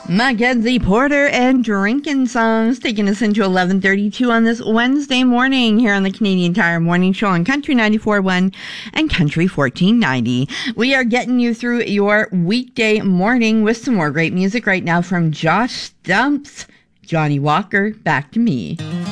Mackenzie Porter and Drinking Songs taking us into 11:32 on this Wednesday morning here on the Canadian Tire Morning Show on Country 94.1 and Country 1490. We are getting you through your weekday morning with some more great music right now from Josh Stumps. Johnny Walker, Back to Me.